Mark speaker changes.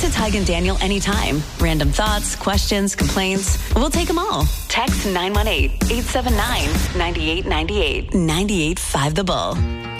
Speaker 1: to Tig and Daniel anytime. Random thoughts, questions, complaints. We'll take them all. Text 918-879-9898. 98.5 The Bull.